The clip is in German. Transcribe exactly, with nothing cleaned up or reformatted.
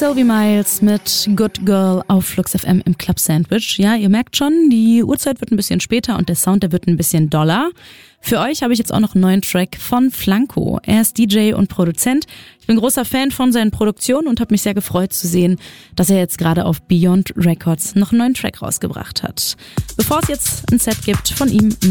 Sylvie Miles mit Good Girl auf Flux F M im Club Sandwich. Ja, ihr merkt schon, die Uhrzeit wird ein bisschen später und der Sound, der wird ein bisschen doller. Für euch habe ich jetzt auch noch einen neuen Track von Flanco. Er ist D J und Produzent. Ich bin großer Fan von seinen Produktionen und habe mich sehr gefreut zu sehen, dass er jetzt gerade auf Beyond Records noch einen neuen Track rausgebracht hat. Bevor es jetzt ein Set gibt von ihm,